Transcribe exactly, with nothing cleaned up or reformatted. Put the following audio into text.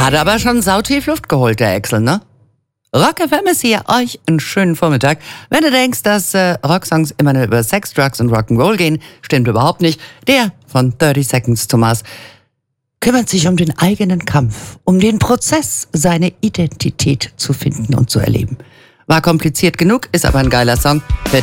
Hat aber schon sautief Luft geholt, der Axel, ne? Rock F M ist hier, euch einen schönen Vormittag. Wenn du denkst, dass äh, Rocksongs immer nur über Sex, Drugs und Rock'n'Roll gehen, stimmt überhaupt nicht. Der von thirty Seconds to Mars kümmert sich um den eigenen Kampf, um den Prozess, seine Identität zu finden und zu erleben. War kompliziert genug, ist aber ein geiler Song. Für